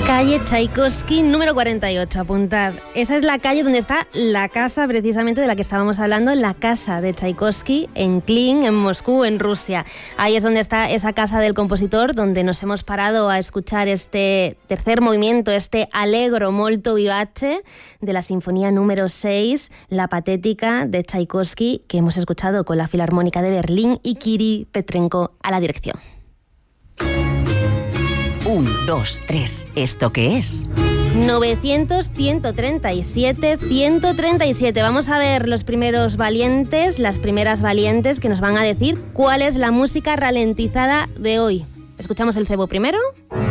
Calle Tchaikovsky, número 48, apuntad. Esa es la calle donde está la casa precisamente de la que estábamos hablando, la casa de Tchaikovsky en Klin, en Moscú, en Rusia. Ahí es donde está esa casa del compositor, donde nos hemos parado a escuchar este tercer movimiento, este Allegro molto vivace de la Sinfonía número 6, la Patética de Tchaikovsky, que hemos escuchado con la Filarmónica de Berlín y Kirill Petrenko a la dirección. 1, 2, 3, ¿esto qué es? 900, 137, 137. Vamos a ver los primeros valientes, las primeras valientes que nos van a decir cuál es la música ralentizada de hoy. ¿Escuchamos el cebo primero?